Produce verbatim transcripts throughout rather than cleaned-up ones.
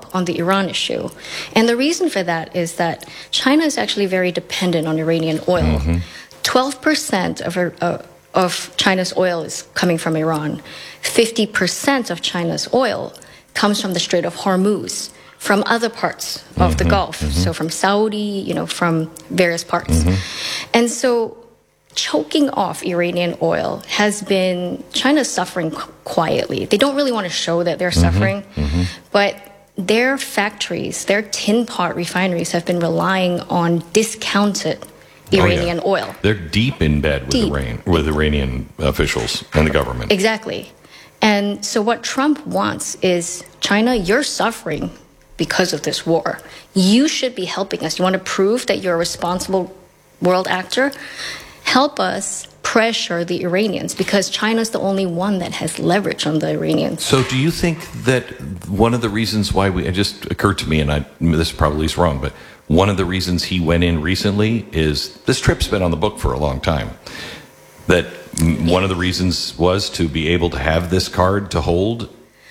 on the Iran issue. And the reason for that is that China is actually very dependent on Iranian oil. Mm-hmm. twelve percent of, uh, of China's oil is coming from Iran. fifty percent of China's oil comes from the Strait of Hormuz, from other parts of mm-hmm. the Gulf. Mm-hmm. So from Saudi, you know, from various parts. Mm-hmm. And so choking off Iranian oil has been China's suffering qu- quietly. They don't really want to show that they're mm-hmm. suffering, mm-hmm. but their factories, their tin pot refineries have been relying on discounted Iranian oh, yeah. oil. They're deep in bed with, deep. Iran, with Iranian officials and the government. Exactly. And so what Trump wants is, China, you're suffering because of this war. You should be helping us. You want to prove that you're a responsible world actor? Help us pressure the Iranians, because China's the only one that has leverage on the Iranians. So do you think that one of the reasons why we, it just occurred to me, and I, this probably is wrong, but one of the reasons he went in recently is, this trip's been on the book for a long time, that yeah. one of the reasons was to be able to have this card to hold?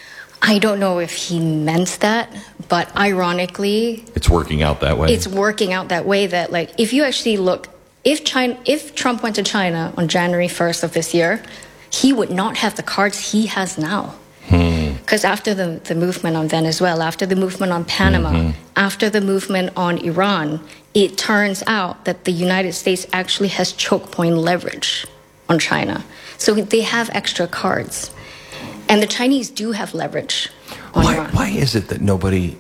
I don't know if he meant that, but ironically, it's working out that way. It's working out that way that, like, if you actually look, if China, if Trump went to China on January first of this year, he would not have the cards he has now. Because hmm. after the, the movement on Venezuela, after the movement on Panama, mm-hmm. after the movement on Iran, it turns out that the United States actually has choke point leverage on China. So they have extra cards. And the Chinese do have leverage on why, Iran. Why is it that nobody,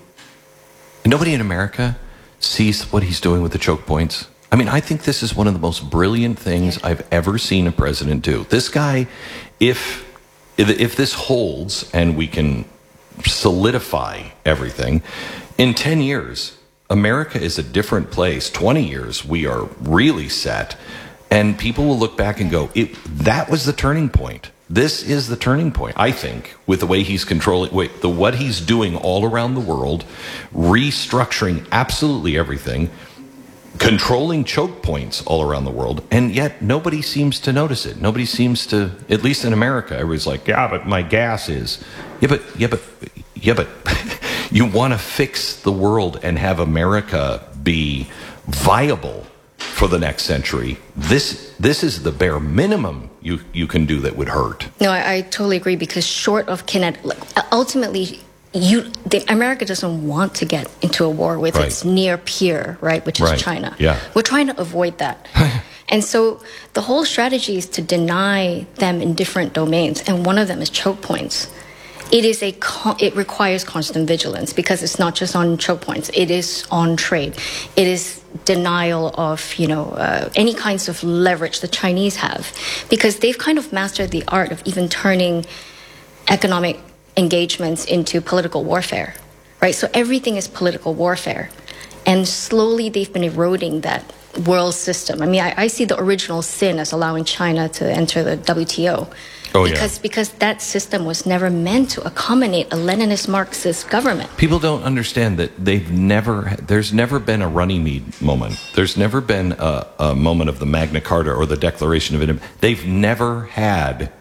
nobody in America sees what he's doing with the choke points? I mean, I think this is one of the most brilliant things yeah. I've ever seen a president do. This guy, if, if this holds and we can solidify everything, in ten years, America is a different place. twenty years, we are really set. And people will look back and go, it, that was the turning point. This is the turning point, I think, with the way he's controlling, wait, the what he's doing all around the world, restructuring absolutely everything, controlling choke points all around the world, and yet nobody seems to notice it. Nobody seems to, at least in America, everybody's like, yeah, but my gas is, yeah, but, yeah, but, yeah, but you want to fix the world and have America be viable for the next century. This this is the bare minimum you, you can do that would hurt. No, I, I totally agree, because short of kinetic, like, ultimately, you the, America doesn't want to get into a war with right. its near peer, right, which is right. China. Yeah. We're trying to avoid that. And so the whole strategy is to deny them in different domains, and one of them is choke points. It is a it requires constant vigilance, because it's not just on choke points. It is on trade. It is denial of, you know, uh, any kinds of leverage the Chinese have, because they've kind of mastered the art of even turning economic engagements into political warfare, right? So everything is political warfare, and slowly they've been eroding that world system. I mean, I, I see the original sin as allowing China to enter the W T O. Oh, because, yeah. because that system was never meant to accommodate a Leninist Marxist government. People don't understand that they've never, there's never been a Runnymede moment. There's never been a, a moment of the Magna Carta or the Declaration of Independence. They've never had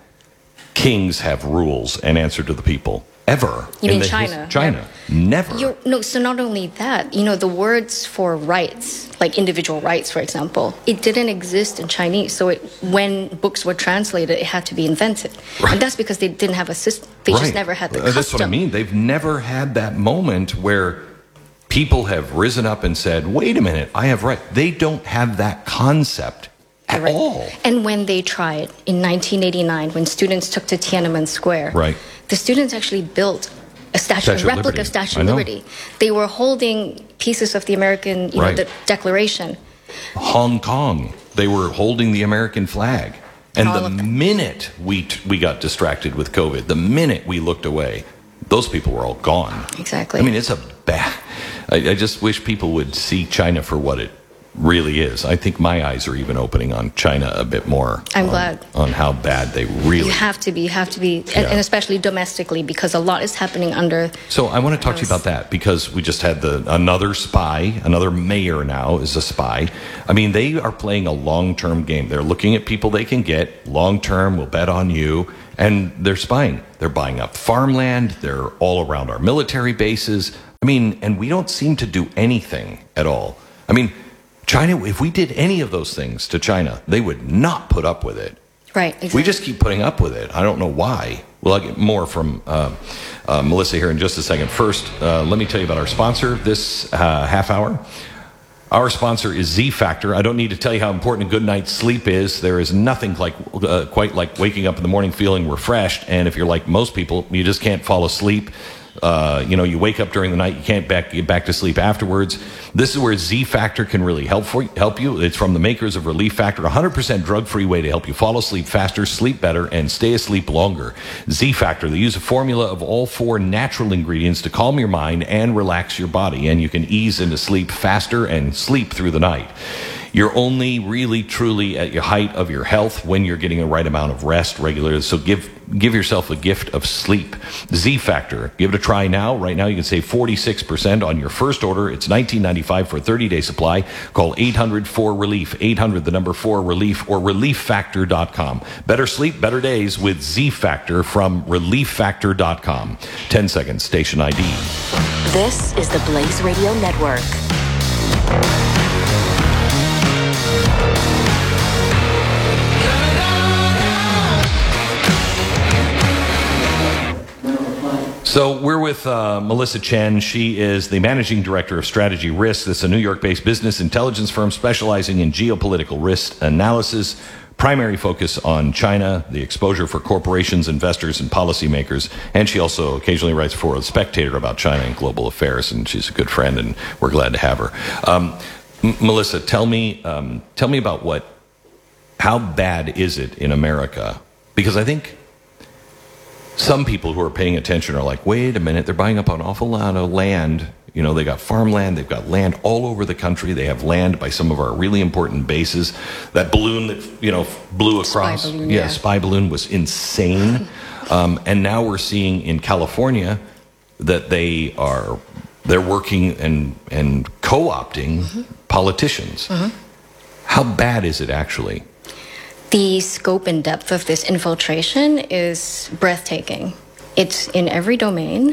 kings have rules and answer to the people. Ever. You in mean China? His, China. Never. You're, no, so not only that, you know, the words for rights, like individual rights, for example, it didn't exist in Chinese. So it, when books were translated, it had to be invented. Right. And that's because they didn't have a system. They right. just never had the uh, custom. That's what I mean. They've never had that moment where people have risen up and said, wait a minute, I have right. They don't have that concept at right. all. And when they tried in nineteen eighty-nine, when students took to Tiananmen Square, right. the students actually built a statue, Statue a replica of Statue of Liberty. They were holding pieces of the American, you right. know, the Declaration. Hong Kong, they were holding the American flag. And the minute we t- we got distracted with COVID, the minute we looked away, those people were all gone. Exactly. I mean, it's a bad... I, I just wish people would see China for what it really is. I think my eyes are even opening on China a bit more. I'm on, glad. On how bad they really... You have to be, you have to be, yeah. and, and especially domestically, because a lot is happening under... So I want to talk to you about that, because we just had the another spy, another mayor now is a spy. I mean, they are playing a long-term game. They're looking at people they can get, long-term, we'll bet on you, and they're spying. They're buying up farmland, they're all around our military bases. I mean, and we don't seem to do anything at all. I mean, China, if we did any of those things to China, they would not put up with it. Right, exactly. We just keep putting up with it. I don't know why. Well, I'll get more from uh, uh, Melissa here in just a second. First, uh, let me tell you about our sponsor this uh, half hour. Our sponsor is Z Factor. I don't need to tell you how important a good night's sleep is. There is nothing like uh, quite like waking up in the morning feeling refreshed. And if you're like most people, you just can't fall asleep. Uh, you know, you wake up during the night, you can't back, get back to sleep afterwards. This is where Z Factor can really help for help you. It's from the makers of Relief Factor, a one hundred percent drug-free way to help you fall asleep faster, sleep better, and stay asleep longer. Z Factor, they use a formula of all four natural ingredients to calm your mind and relax your body, and you can ease into sleep faster and sleep through the night. You're only really, truly at your height of your health when you're getting the right amount of rest regularly. So give give yourself a gift of sleep. Z Factor. Give it a try now. Right now you can save forty-six percent on your first order. It's nineteen ninety-five for a thirty-day supply. Call eight hundred four relief, eight hundred the number four relief, or relief factor dot com. Better sleep, better days with Z Factor from relief factor dot com. ten seconds, station I D. This is the Blaze Radio Network. So we're with uh, Melissa Chen. She is the managing director of Strategy Risk. That's a New York-based business intelligence firm specializing in geopolitical risk analysis. Primary focus on China, the exposure for corporations, investors, and policymakers. And she also occasionally writes for The Spectator about China and global affairs. And she's a good friend, and we're glad to have her. Um, M- Melissa, tell me, um, tell me about what, how bad is it in America? Because I think some people who are paying attention are like, wait a minute, they're buying up an awful lot of land. You know, they got farmland, they've got land all over the country. They have land by some of our really important bases. That balloon that, you know, blew across, spy balloon, yeah, yeah. spy balloon was insane. um, and now we're seeing in California that they are, they're working and, and co-opting mm-hmm. politicians. Mm-hmm. How bad is it actually? The scope and depth of this infiltration is breathtaking. It's in every domain.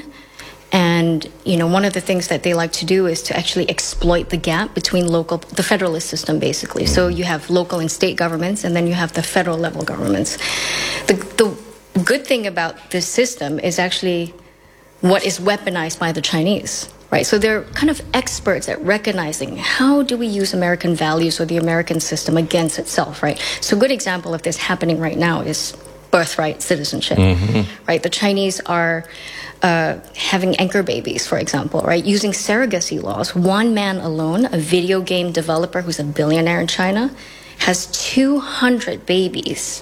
And, you know, one of the things that they like to do is to actually exploit the gap between local, the federalist system, basically. So you have local and state governments, and then you have the federal level governments. The, the good thing about this system is actually what is weaponized by the Chinese. Right, so they're kind of experts at recognizing how do we use American values or the American system against itself, right? So a good example of this happening right now is birthright citizenship, mm-hmm. right? The Chinese are uh, having anchor babies, for example, right? Using surrogacy laws. One man alone, a video game developer who's a billionaire in China, has two hundred babies,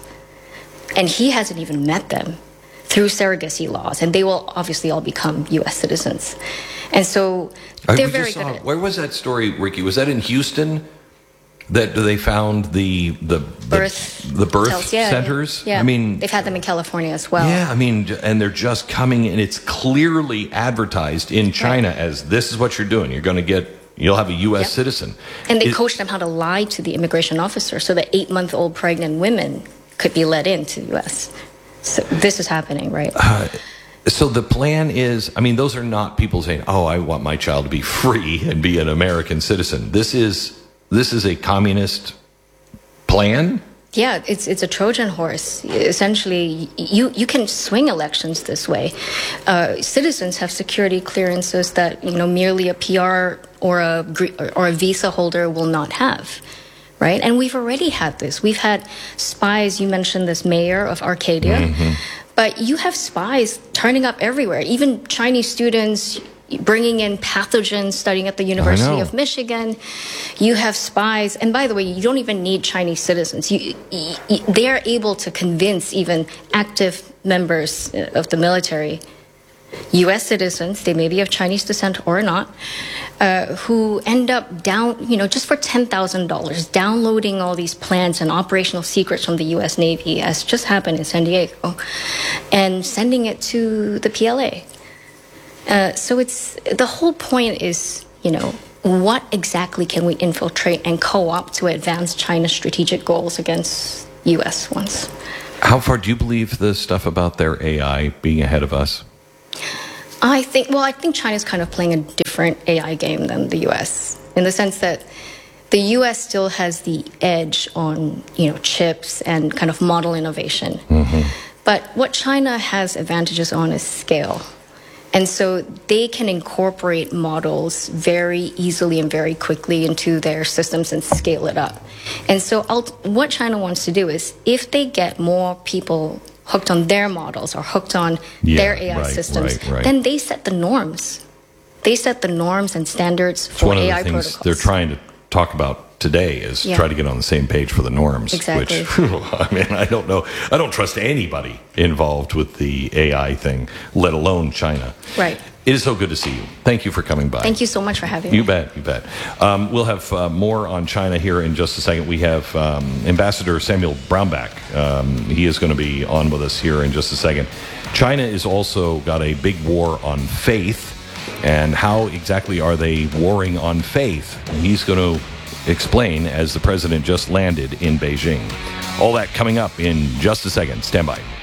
and he hasn't even met them through surrogacy laws, and they will obviously all become U S citizens. And so they're very saw, good at it. Where was that story, Ricky? Was that in Houston that they found the the birth the, the birth tells, yeah, centers? Yeah, I mean, they've had them in California as well. Yeah, I mean, and they're just coming, and it's clearly advertised in China right. as this is what you're doing. You're going to get, you'll have a U S yep. citizen. And they it, coach them how to lie to the immigration officer so that eight-month-old pregnant women could be let into the U S. So this is happening, right? Uh, So the plan is, I mean, those are not people saying, oh, I want my child to be free and be an American citizen. This is this is a communist plan? Yeah, it's it's a Trojan horse. Essentially, you, you can swing elections this way. Uh, citizens have security clearances that, you know, merely a P R or a or a visa holder will not have. Right? And we've already had this. We've had spies. You mentioned this mayor of Arcadia. Mm-hmm. But you have spies turning up everywhere, even Chinese students bringing in pathogens studying at the University of Michigan. You have spies. And by the way, you don't even need Chinese citizens. You, you, they are able to convince even active members of the military, U S citizens, they may be of Chinese descent or not, uh, who end up down, you know, just for ten thousand dollars, downloading all these plans and operational secrets from the U S Navy, as just happened in San Diego, and sending it to the P L A. Uh, so it's, the whole point is, you know, what exactly can we infiltrate and co-opt to advance China's strategic goals against U S ones? How far do you believe the stuff about their A I being ahead of us? I think, well, I think China's kind of playing a different A I game than the U S in the sense that the U S still has the edge on, you know, chips and kind of model innovation. Mm-hmm. But what China has advantages on is scale. And so they can incorporate models very easily and very quickly into their systems and scale it up. And so ult- what China wants to do is if they get more people hooked on their models or hooked on yeah, their A I right, systems, right, right. then they set the norms. They set the norms and standards It's for one of A the I things protocols. they're trying to talk about today is Yeah. try to get on the same page for the norms. Exactly. Which, I mean, I don't know. I don't trust anybody involved with the A I thing, let alone China. Right. It is so good to see you. Thank you for coming by. Thank you so much for having me. You bet, you bet. Um, we'll have uh, more on China here in just a second. We have um, Ambassador Samuel Brownback. Um, he is going to be on with us here in just a second. China has also got a big war on faith. And how exactly are they warring on faith? He's going to explain as the president just landed in Beijing. All that coming up in just a second. Stand by.